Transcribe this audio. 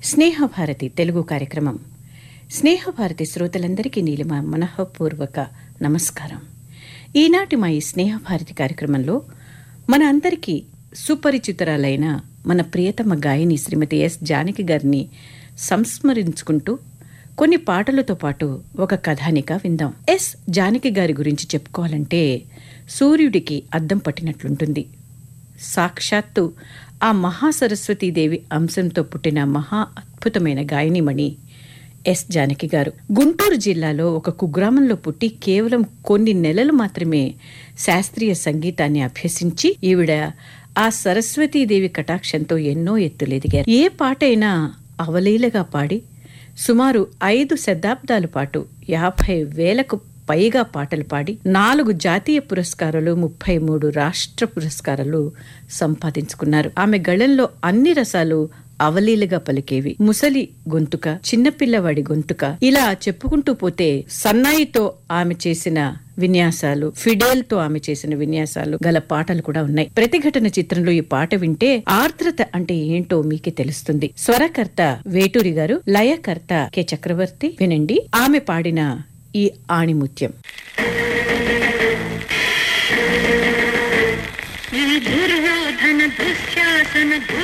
స్నేహభారతి తెలుగు కార్యక్రమం. స్నేహభారతి శ్రోతలందరికీ నీలిమ మనఃపూర్వక నమస్కారం. ఈనాటి మా ఈ స్నేహభారతి కార్యక్రమంలో మన అందరికీ సుపరిచితురాలైన మన ప్రియతమ గాయని శ్రీమతి ఎస్ జానకి గారిని సంస్మరించుకుంటూ కొన్ని పాటలతో పాటు ఒక కథానిక విందాం. ఎస్ జానకి గారి గురించి చెప్పుకోవాలంటే సూర్యుడికి అద్దం పట్టినట్లుంటుంది. సాక్షాత్తు ఆ మహాసరస్వతీదేవి అంశంతో పుట్టిన మహా అద్భుతమైన గాయనిమణి ఎస్ జానకి గారు. గుంటూరు జిల్లాలో ఒక కుగ్రామంలో పుట్టి కేవలం కొన్ని నెలలు మాత్రమే శాస్త్రీయ సంగీతాన్ని అభ్యసించి ఈవిడ ఆ సరస్వతీదేవి కటాక్షంతో ఎన్నో ఎత్తులెదిగారు. ఏ పాటైనా అవలీలగా పాడి సుమారు 5 శతాబ్దాల పాటు 50,000కు పైగా పాటలు పాడి 4 జాతీయ పురస్కారాలు, 33 రాష్ట్ర పురస్కారాలు సంపాదించుకున్నారు. ఆమె గళంలో అన్ని రసాలు అవలీలగా పలికేవి. ముసలి గొంతుక, చిన్నపిల్లవాడి గొంతుక, ఇలా చెప్పుకుంటూ పోతే సన్నాయితో ఆమె చేసిన విన్యాసాలు, ఫిడేల్తో ఆమె చేసిన విన్యాసాలు గల పాటలు కూడా ఉన్నాయి. ప్రతిఘటన చిత్రంలో ఈ పాట వింటే ఆర్ద్రత అంటే ఏంటో మీకే తెలుస్తుంది. స్వరకర్త వేటూరి గారు, లయకర్త కె చక్రవర్తి. వినండి ఆమె పాడిన ఈ ఆణిముత్యం. దుర్యోధన దుశ్శాసన